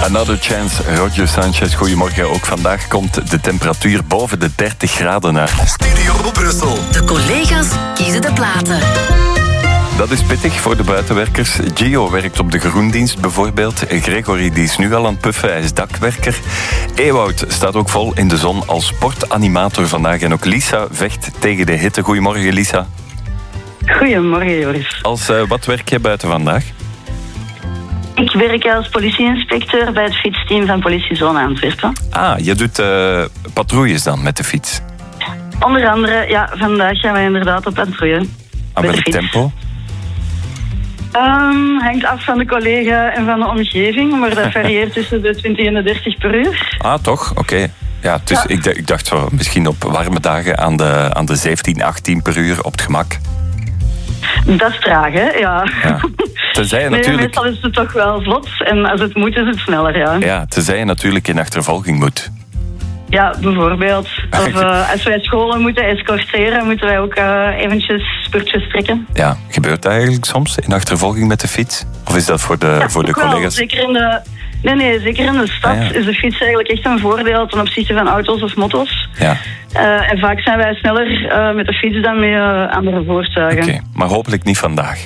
Another Chance, Roger Sanchez, goedemorgen. Ook vandaag komt de temperatuur boven de 30 graden uit. Studio Brussel. De collega's kiezen de platen. Dat is pittig voor de buitenwerkers. Gio werkt op de groendienst bijvoorbeeld. Gregory die is nu al aan het puffen, hij is dakwerker. Ewout staat ook vol in de zon als sportanimator vandaag. En ook Lisa vecht tegen de hitte. Goedemorgen, Lisa. Goedemorgen, Joris. Wat werk je buiten vandaag? Ik werk als politieinspecteur bij het fietsteam van Politiezone Antwerpen. Ah, je doet patrouilles dan met de fiets? Onder andere, ja, vandaag gaan wij inderdaad op patrouille. Aan welk tempo? Hangt af van de collega en van de omgeving, maar dat varieert tussen de 20 en de 30 per uur. Ah, toch? Oké. Ja, dus ja. Ik dacht zo misschien op warme dagen aan de 17, 18 per uur op het gemak. Dat is traag, hè? Ja. Tenzij je natuurlijk... Meestal is het toch wel vlot en als het moet is het sneller, ja. Ja, tenzij je natuurlijk in achtervolging moet. Ja, bijvoorbeeld. Of als wij scholen moeten escorteren, moeten wij ook eventjes spurtjes trekken. Ja, gebeurt dat eigenlijk soms in achtervolging met de fiets? Of is dat voor de collega's? Zeker in de... Nee, zeker in de stad is de fiets eigenlijk echt een voordeel ten opzichte van auto's of motto's. Ja. En vaak zijn wij sneller met de fiets dan met andere voertuigen. Oké, maar hopelijk niet vandaag.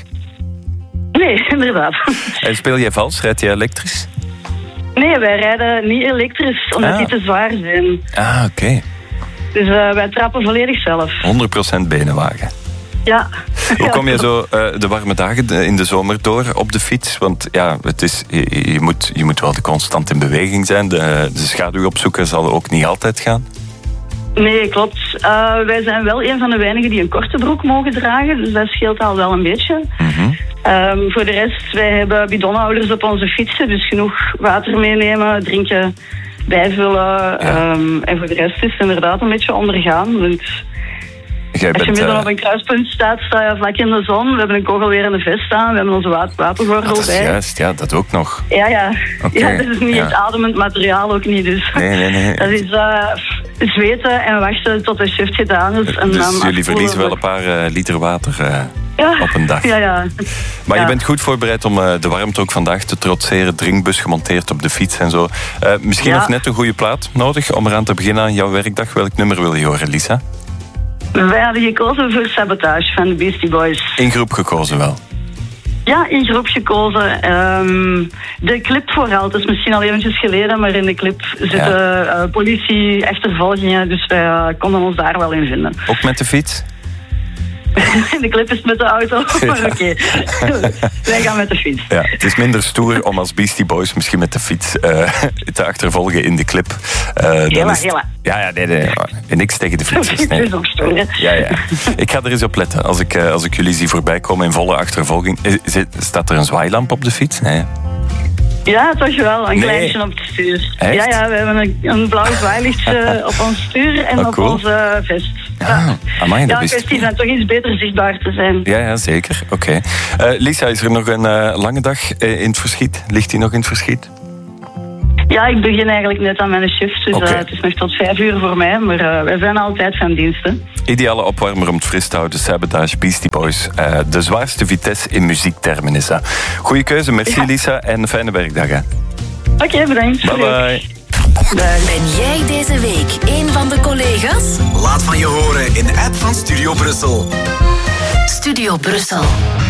Nee, inderdaad. En speel jij vals? Rijd je elektrisch? Nee, wij rijden niet elektrisch, omdat die te zwaar zijn. Ah, oké. Dus wij trappen volledig zelf. 100% benenwagen. Ja. Hoe kom je zo de warme dagen in de zomer door op de fiets? Want ja, het is, je moet wel constant in beweging zijn. De schaduw opzoeken zal ook niet altijd gaan. Nee, klopt. Wij zijn wel een van de weinigen die een korte broek mogen dragen. Dus dat scheelt al wel een beetje. Mm-hmm. Voor de rest, wij hebben bidonhouders op onze fietsen. Dus genoeg water meenemen, drinken, bijvullen. Ja. En voor de rest is het inderdaad een beetje ondergaan. Want als je midden op een kruispunt staat, sta je vlak in de zon. We hebben een kogelwerende vest staan. We hebben onze wapengordel bij. Dat is juist, ja, dat ook nog. Ja. Okay. Ja, dat is niet echt ademend materiaal, ook niet. Dus. Nee. Dat is zweten en wachten tot de shift gedaan is. En dus dan jullie verliezen wel een paar liter water op een dag. Ja. Maar je bent goed voorbereid om de warmte ook vandaag te trotseren. Drinkbus gemonteerd op de fiets en zo. Misschien nog net een goede plaat nodig om eraan te beginnen aan jouw werkdag. Welk nummer wil je horen, Lisa? Wij hadden gekozen voor Sabotage van de Beastie Boys. In groep gekozen wel? Ja, in groep gekozen. De clip vooral, het is misschien al eventjes geleden, maar in de clip zitten politie-achtervolgingen, dus wij konden ons daar wel in vinden. Ook met de fiets? In de clip is het met de auto, maar oké. Wij gaan met de fiets. Ja, het is minder stoer om als Beastie Boys misschien met de fiets te achtervolgen in de clip. Hela. Ja, nee. Niks tegen de fietsers. Nee. Het is ook stoer, hè? Ja. Ik ga er eens op letten als ik jullie zie voorbij komen in volle achtervolging. Staat er een zwaailamp op de fiets? Nee. Ja, toch wel. Een kleintje op het stuur. Echt? Ja, we hebben een blauw zwaailichtje op ons stuur en op onze vest. Amai, dat kwestie van toch iets beter zichtbaar te zijn. Ja, zeker. Oké. Lisa, is er nog een lange dag in het verschiet? Ligt die nog in het verschiet? Ja, ik begin eigenlijk net aan mijn shift, dus het is nog tot 5 uur voor mij, maar wij zijn altijd van diensten. Ideale opwarmer om het fris te houden, Sabotage, Beastie Boys. De zwaarste vitesse in muziektermen is dat. Goeie keuze, merci Lisa en een fijne werkdag. Oké, bedankt. Bye. Ben jij deze week een van de collega's? Laat van je horen in de app van Studio Brussel. Studio Brussel.